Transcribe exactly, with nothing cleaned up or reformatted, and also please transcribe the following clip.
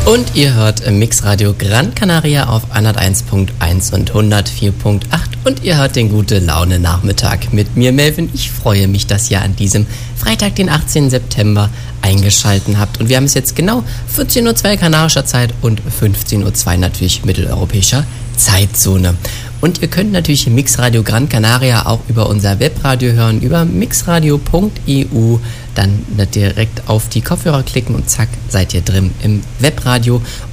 Und ihr hört Mixradio Gran Canaria auf hunderteins Punkt eins und hundertvier Punkt acht und ihr hört den Gute-Laune-Nachmittag mit mir, Melvin. Ich freue mich, dass ihr an diesem Freitag, den achtzehnten September, eingeschalten habt. Und wir haben es jetzt genau vierzehn Uhr zwei kanarischer Zeit und fünfzehn Uhr zwei natürlich mitteleuropäischer Zeitzone. Und ihr könnt natürlich Mixradio Gran Canaria auch über unser Webradio hören, über mixradio punkt e u. Dann direkt auf die Kopfhörer klicken und zack, seid ihr drin im Webradio.